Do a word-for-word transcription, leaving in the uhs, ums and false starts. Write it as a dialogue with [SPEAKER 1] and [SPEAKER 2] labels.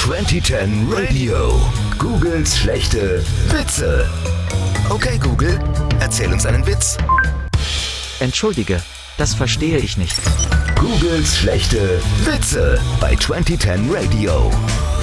[SPEAKER 1] zwanzig zehn Radio. Googles schlechte Witze. Okay, Google, erzähl uns einen Witz.
[SPEAKER 2] Entschuldige, das verstehe ich nicht.
[SPEAKER 1] Googles schlechte Witze bei zwanzig zehn Radio.